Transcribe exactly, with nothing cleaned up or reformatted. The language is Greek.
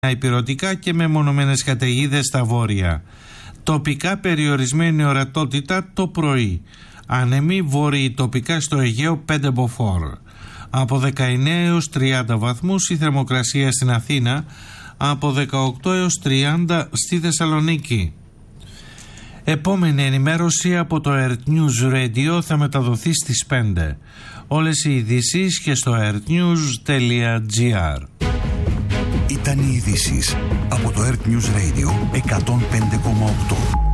υπηρωτικά και μεμονωμένες καταιγίδες στα βόρεια. Τοπικά περιορισμένη ορατότητα το πρωί. Άνεμοι βόρειοι τοπικά στο Αιγαίο πέντε μποφόρ. Από δεκαεννέα έως τριάντα βαθμούς η θερμοκρασία στην Αθήνα, από δεκαοκτώ έως τριάντα στη Θεσσαλονίκη. Επόμενη ενημέρωση από το Earth News Radio θα μεταδοθεί στις πέντε. Όλες οι ειδήσεις και στο earthnews.gr. Ήταν οι ειδήσεις από το Earth News Radio εκατόν πέντε κόμμα οκτώ.